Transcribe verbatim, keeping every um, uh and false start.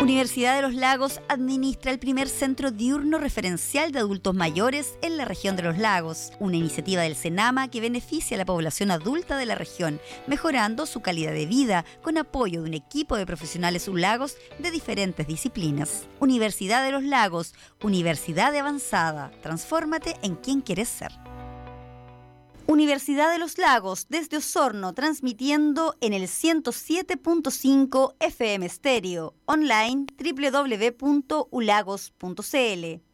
Universidad de los Lagos administra el primer centro diurno referencial de adultos mayores en la región de los lagos, una iniciativa del CENAMA que beneficia a la población adulta de la región, mejorando su calidad de vida con apoyo de un equipo de profesionales ulagos de diferentes disciplinas. Universidad de los Lagos, universidad de avanzada. Transfórmate en quien quieres ser. Universidad de los Lagos, desde Osorno, transmitiendo en el ciento siete punto cinco F M Stereo, online doble u doble u doble u punto ulagos punto c l.